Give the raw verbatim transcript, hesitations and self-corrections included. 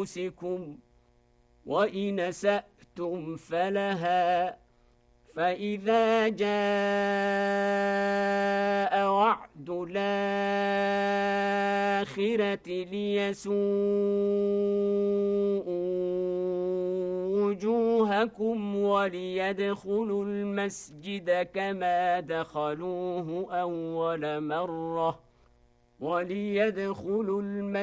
أنفسكم وإن أسأتم فلها فإذا جاء وعد الآخرة ليسوءوا وجوهكم وليدخلوا المسجد كما دخلوه أول مرة وليدخلوا المسجد